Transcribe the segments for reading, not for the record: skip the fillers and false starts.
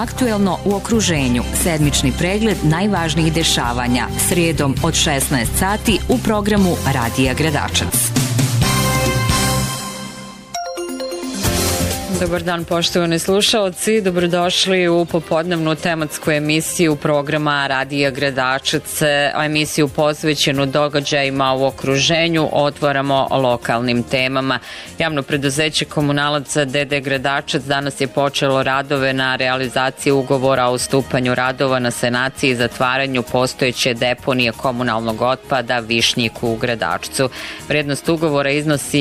Aktuelno u okruženju, sedmični pregled najvažnijih dešavanja, srijedom od 16 sati u programu Radija Gradačac. Dobar dan, poštovani slušaoci, dobrodošli u popodnevnu tematsku emisiju programa Radija Gradačac, emisiju posvećenu događajima u okruženju, otvaramo lokalnim temama. Javno preduzeće Komunalaca D.D. Gradačac danas je počelo radove na realizaciji ugovora o ustupanju radova na sanaciji i zatvaranju postojeće deponije komunalnog otpada Višnjik u Gradačcu. Vrijednost ugovora iznosi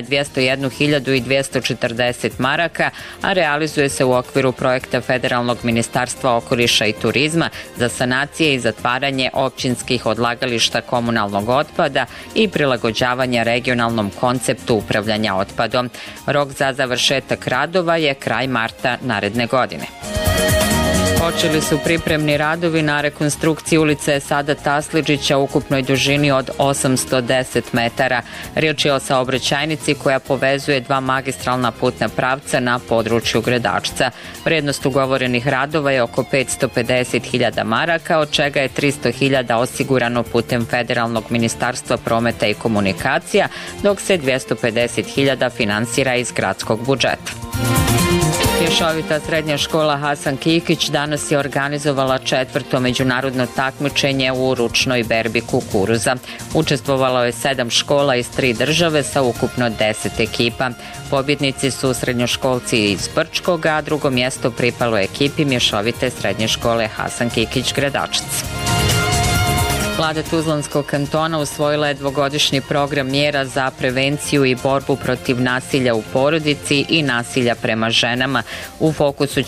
201.240 maraka, a realizuje se u okviru projekta Federalnog ministarstva okoliša i turizma za sanacije i zatvaranje općinskih odlagališta komunalnog otpada i prilagođavanja regionalnom konceptu upravljanja otpadom. Rok za završetak radova je kraj marta naredne godine. Počeli su pripremni radovi na rekonstrukciji ulice Sada Tasliđića u ukupnoj dužini od 810 metara. Riječ je o saobraćajnici koja povezuje dva magistralna putna pravca na području Gradačca. Vrijednost ugovorenih radova je oko 550.000 maraka, od čega je 300.000 osigurano putem Federalnog ministarstva prometa i komunikacija, dok se 250.000 finansira iz gradskog budžeta. Mješovita srednja škola Hasan Kikić danas je organizovala 4. međunarodno takmičenje u ručnoj berbi kukuruza. Učestvovalo je 7 škola iz 3 države sa ukupno 10 ekipa. Pobjednici su srednjoškolci iz Brčkoga, a drugo mjesto pripalo ekipi Mješovite srednje škole Hasan Kikić Gradačac. Vlada Tuzlanskog kantona usvojila je 2-godišnji program mjera za prevenciju i borbu protiv nasilja u porodici i nasilja prema ženama. U fokusu